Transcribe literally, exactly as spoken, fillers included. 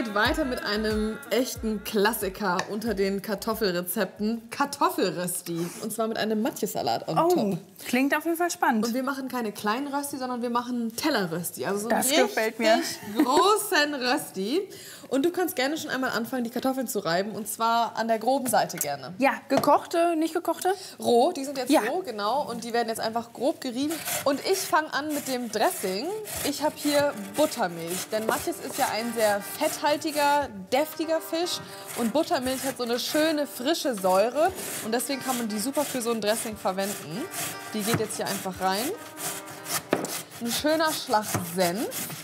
geht weiter mit einem echten Klassiker unter den Kartoffelrezepten. Kartoffelrösti. Und zwar mit einem Matjessalat on Oh, top. klingt auf jeden Fall spannend. Und wir machen keine kleinen Rösti, sondern wir machen Tellerrösti. Also so einen Das richtig gefällt mir. großen Rösti. Und du kannst gerne schon einmal anfangen, die Kartoffeln zu reiben. Und zwar an der groben Seite gerne. Ja, gekochte, nicht gekochte? Roh, die sind jetzt Ja. roh, genau. Und die werden jetzt einfach grob gerieben. Und ich fange an mit dem Dressing. Ich habe hier Buttermilch. Denn Matjes ist ja ein sehr fetthaltiger, deftiger Fisch. Und Buttermilch hat so eine schöne, frische Säure. Und deswegen kann man die super für so ein Dressing verwenden. Die geht jetzt hier einfach rein. Ein schöner Schlag Senf.